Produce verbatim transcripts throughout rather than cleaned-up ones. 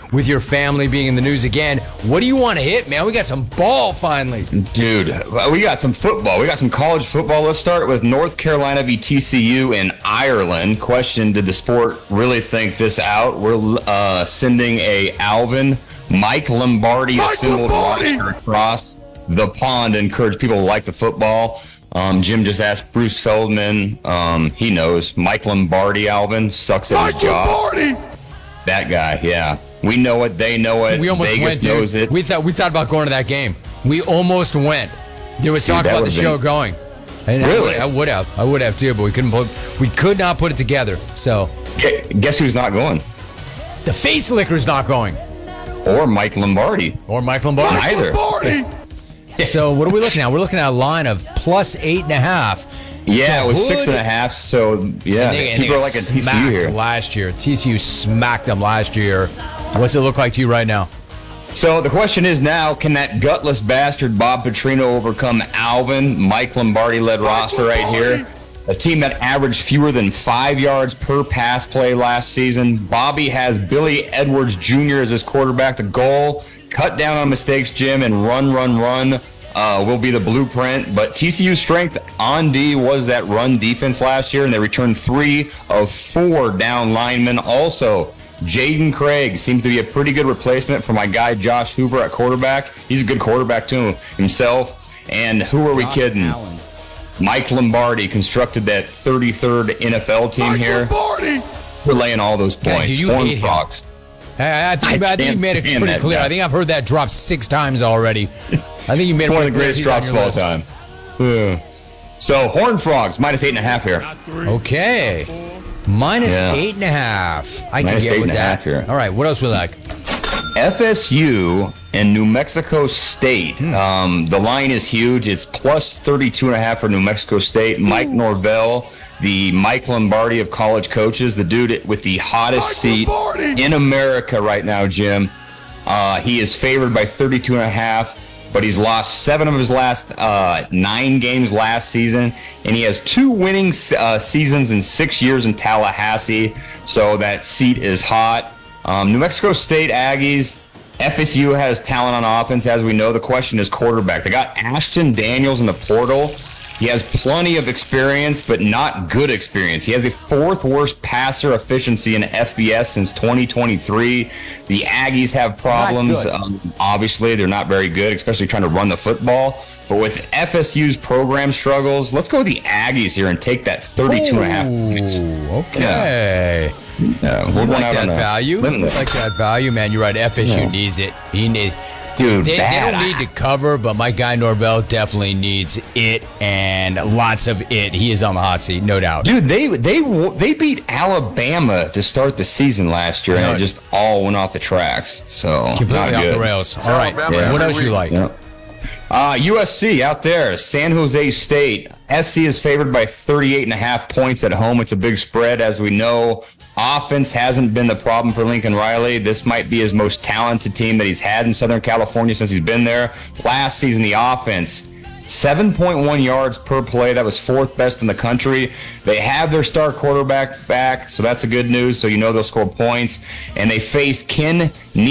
with your family being in the news again. What do you want to hit, man? We got some ball finally. Dude, we got some football. We got some college football. Let's start with North Carolina v. T C U in Ireland. Question, did the sport really think this out? We're uh, sending a Alvin, Mike Lombardi Mike assembled Lombardi! roster across the pond to encourage people to like the football. Um, Jim just asked Bruce Feldman. Um, he knows. Mike Lombardi, Alvin, sucks at Mike his job. Lombardi! That guy, yeah. We know it. They know it. We almost Vegas went, dude. knows it. We thought we thought about going to that game. We almost went. There was Dude, talk that about the would've show been- going. And Really? I would, I would have. I would have too, but we couldn't put. We could not put it together. So Gu- Guess who's not going? the face licker's not going, Or Mike Lombardi. or Mike Lombardi. Mike Either. Lombardi! So what are we looking at? We're looking at a line of plus eight and a half. Yeah, it was Hood- six and a half. So yeah, And they, and they people are got like a T C U smacked here. last year. T C U smacked them last year. What's it look like to you right now? So the question is now, can that gutless bastard Bob Petrino overcome Alvin, Mike Lombardi-led roster right here? A team that averaged fewer than five yards per pass play last season. Bobby has Billy Edwards Junior as his quarterback. The goal, cut down on mistakes, Jim, and run, run, run uh, will be the blueprint. But T C U's strength on D was that run defense last year, and they returned three of four down linemen. Also, Jaden Craig seems to be a pretty good replacement for my guy Josh Hoover at quarterback. He's a good quarterback too himself. And who are we kidding? Mike Lombardi constructed that thirty-third N F L team Mike here. Lombardi! We're laying all those God, points. do you Horned hate him? Frogs. I, I think, I I, think you can't made it stand pretty that clear. guy. I think I've heard that drop six times already. I think you made it One of pretty the clear greatest he's on drops your of all list. time. Yeah. So Horned Frogs minus eight and a half here. Okay. Minus Yeah. eight and a half. I can Minus get eight with and a that. half here. All right, what else we like? F S U and New Mexico State. Hmm. Um, the line is huge. It's plus thirty-two and a half for New Mexico State. Mike Norvell, the Mike Lombardi of college coaches, the dude with the hottest Mike seat Lombardi! in America right now, Jim. Uh, he is favored by thirty-two and a half, but he's lost seven of his last uh, nine games last season, and he has two winning uh, seasons in six years in Tallahassee, so that seat is hot. Um, New Mexico State Aggies, F S U has talent on offense, as we know. The question is quarterback. They got Ashton Daniels in the portal. He has plenty of experience, but not good experience. He has the fourth worst passer efficiency in F B S since twenty twenty-three. The Aggies have problems. good. Um, obviously, they're not very good, especially trying to run the football. But with F S U's program struggles, let's go with the Aggies here and take that thirty-two and a half points. Ooh, okay. Yeah, we're I going like out that on a value. limb I there. like that value, man. You're right. F S U Yeah. needs it. He need. Dude, They, they bad. don't need to cover, but my guy Norvell definitely needs it, and lots of it. He is on the hot seat, no doubt. Dude, they they they beat Alabama to start the season last year, I know. and it just all went off the tracks. So Completely not off good. the rails. All right. Alabama What every else you week. like? Yeah. Uh, U S C out there, San Jose State. S C is favored by thirty-eight and a half points at home. It's a big spread, as we know. Offense hasn't been the problem for Lincoln Riley. This might be his most talented team that he's had in Southern California since he's been there. Last season, the offense, seven point one yards per play. That was fourth best in the country. They have their star quarterback back, so that's a good news. So you know they'll score points. And they face Ken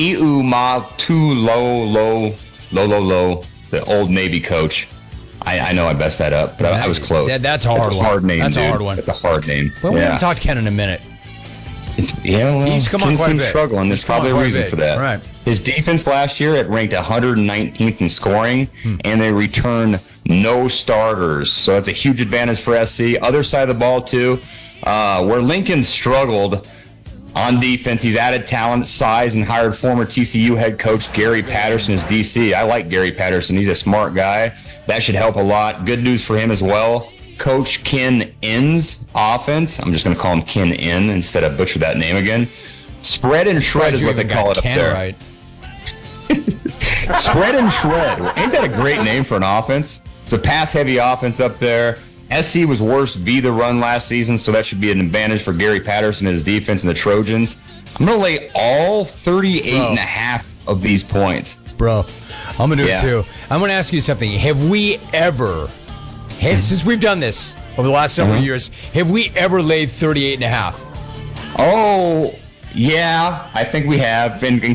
Niumatalolo, low, low, low, low, the old Navy coach. I, I know I messed that up, but I, I was close. That- that's a hard It's one. hard name, That's a dude. hard one. It's a hard name. Well, we yeah. haven't talked Ken in a minute. It's yeah, well, He's come on Ken's quite a team's bit. struggling. There's He's come on probably a quite a reason bit. for that. Right. His defense last year, it ranked one hundred nineteenth in scoring, Hmm. and they return no starters. So it's a huge advantage for S C. Other side of the ball too, uh, where Lincoln struggled on defense. He's added talent, size, and hired former T C U head coach Gary Patterson as D C. I like Gary Patterson. He's a smart guy. That should help a lot. Good news for him as well. Coach Ken N's offense. I'm just going to call him Ken N instead of butcher that name again. Spread and shred is You what they even call got it up Ken there. right. Spread and shred. Well, ain't that a great name for an offense? It's a pass-heavy offense up there. S C was worse via the run last season, so that should be an advantage for Gary Patterson and his defense and the Trojans. I'm going to lay all thirty-eight Bro. and a half of these points. Bro, I'm going to do Yeah. it too. I'm going to ask you something. Have we ever, have, since we've done this over the last several Mhm. years, have we ever laid thirty-eight and a half? Oh, yeah, I think we have, in, in